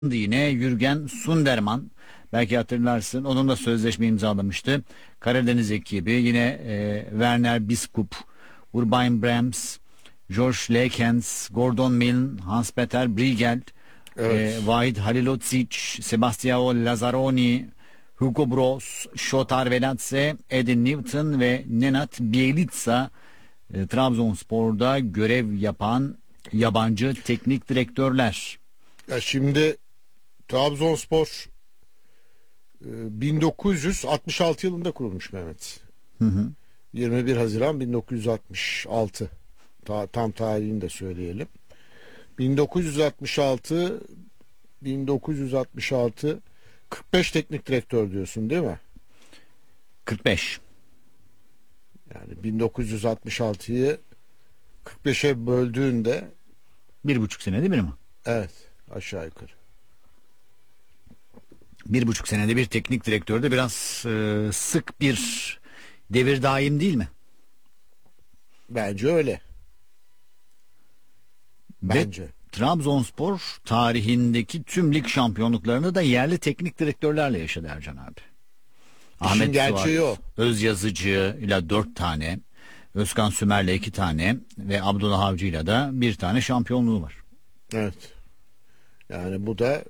yine Jürgen Sunderman. Belki hatırlarsın. Onunla sözleşme imzalamıştı. Karadeniz ekibi yine Werner Biskup, Urbain Brems, George Lekens, Gordon Milne, Hans-Peter Briegel, Evet. Vahid Halilodzic, Sebastião Lazzaroni, Hugo Broos, Shotar Velatse, Edin Newton ve Nenad Bielica Trabzonspor'da görev yapan yabancı teknik direktörler. Ya şimdi Trabzonspor 1966 yılında kurulmuş Mehmet. Hı hı. 21 Haziran 1966. Tam tarihini de söyleyelim. 1966 45 teknik direktör diyorsun değil mi? 45. Yani 1966'yı 45'e böldüğünde 1,5 senede bir mi? evet, aşağı yukarı. 1,5 senede bir teknik direktör de biraz sık bir devir daim değil mi? Bence öyle. Bence. Ve Trabzonspor tarihindeki tüm lig şampiyonluklarını da yerli teknik direktörlerle yaşadı Ercan abi. Ahmet gerçeği Suat o. Özyazıcı ile 4 tane, Özkan Sümer'le 2 tane ve Abdullah Avcı ile de 1 tane şampiyonluğu var. Evet. Yani bu da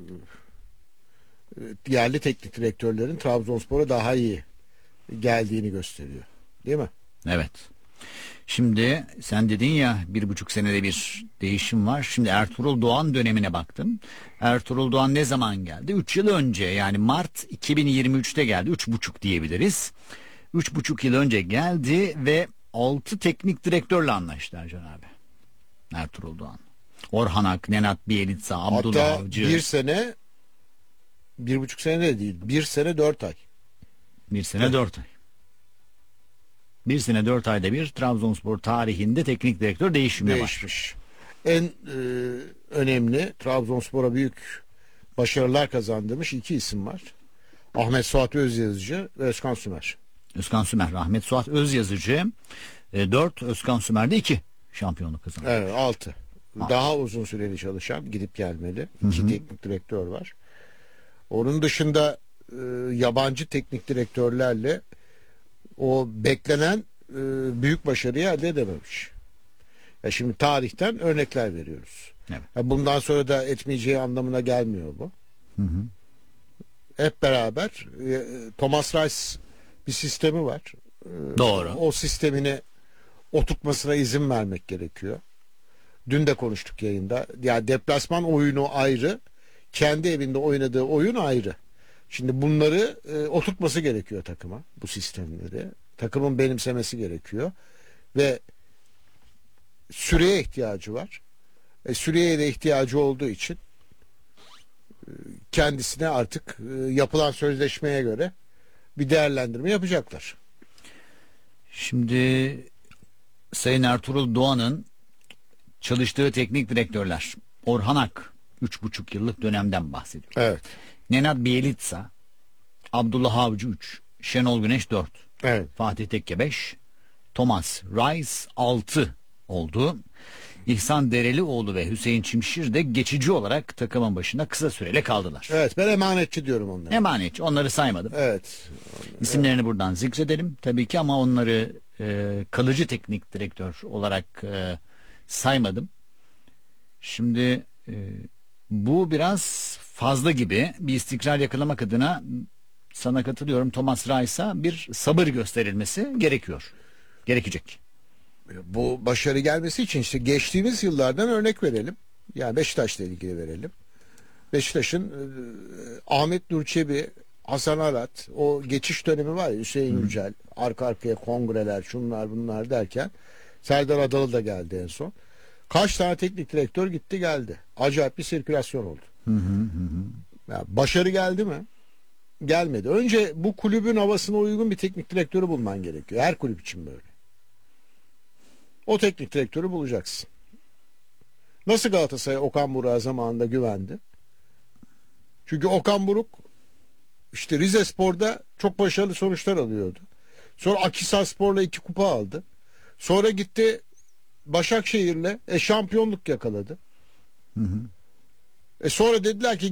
yerli teknik direktörlerin Trabzonspor'a daha iyi geldiğini gösteriyor. Değil mi? Evet. Şimdi sen dedin ya 1,5 senede bir değişim var. Şimdi Ertuğrul Doğan dönemine baktım. Ertuğrul Doğan ne zaman geldi? 3 yıl önce, yani Mart 2023'te geldi. 3,5 diyebiliriz. 3,5 yıl önce geldi ve 6 teknik direktörle anlaştı Ercan abi. Ertuğrul Doğan. Orhan Ak, Nenad Bielica, Abdullah Hatta Avcı. 1,5 sene de değil. 1 sene 4 ay. 1 sene 4 ay. 1 sene 4 ayda bir Trabzonspor tarihinde teknik direktör değişimine Değişmiş. En önemli Trabzonspor'a büyük başarılar kazandırmış 2 isim var. Ahmet Suat Özyazıcı ve Özkan Sümer. Özkan Sümer, Ahmet Suat Özyazıcı 4, Özkan Sümer'de 2 şampiyonluk kazandı. Evet, 6. Daha uzun süreli çalışan, gidip gelmeli 2 teknik direktör var. Onun dışında yabancı teknik direktörlerle o beklenen büyük başarıyı elde edememiş. Ya şimdi tarihten örnekler veriyoruz. Evet. Ya bundan sonra da etmeyeceği anlamına gelmiyor bu. Hı hı. Hep beraber Thomas Reis bir sistemi var. Doğru. O sistemini oturtmasına izin vermek gerekiyor. Dün de konuştuk yayında. Ya deplasman oyunu ayrı, kendi evinde oynadığı oyun ayrı. Şimdi bunları oturtması gerekiyor takıma, bu sistemleri. Takımın benimsemesi gerekiyor ve süreye ihtiyacı var. Süreye de ihtiyacı olduğu için kendisine artık yapılan sözleşmeye göre bir değerlendirme yapacaklar. Şimdi Sayın Ertuğrul Doğan'ın çalıştığı teknik direktörler: Orhan Ak 3,5 yıllık dönemden bahsediyor. Evet. Nenad Bielica, Abdullah Avcı 3, Şenol Güneş 4, Evet. Fatih Tekke 5, Thomas Reis 6 oldu. İhsan Derelioğlu ve Hüseyin Çimşir de geçici olarak takımın başında kısa süreli kaldılar. Evet, ben emanetçi diyorum onlara. Emanetçi, onları saymadım. Evet. İsimlerini buradan zikredelim tabii ki, ama onları kalıcı teknik direktör olarak saymadım. Şimdi bu biraz fazla gibi. Bir istikrar yakalamak adına sana katılıyorum. Thomas Reis'a bir sabır gösterilmesi gerekiyor. Gerekecek. Bu başarı gelmesi için işte geçtiğimiz yıllardan örnek verelim. Yani Beşiktaş'la ilgili verelim. Beşiktaş'ın Ahmet Nur Çebi, Hasan Arat, o geçiş dönemi var ya, Hüseyin Yücel, arka arkaya kongreler, şunlar bunlar derken Serdar Adalı da geldi en son. Kaç tane teknik direktör gitti geldi. Acayip bir sirkülasyon oldu. Ya başarı geldi mi? Gelmedi. Önce bu kulübün havasına uygun bir teknik direktörü bulman gerekiyor. Her kulüp için böyle. O teknik direktörü bulacaksın. Nasıl Galatasaray Okan Buruk'a zamanında güvendi? Çünkü Okan Buruk işte Rizespor'da çok başarılı sonuçlar alıyordu. Sonra Akhisarspor'la 2 kupa aldı. Sonra gitti Başakşehir'le şampiyonluk yakaladı. Sonra dediler ki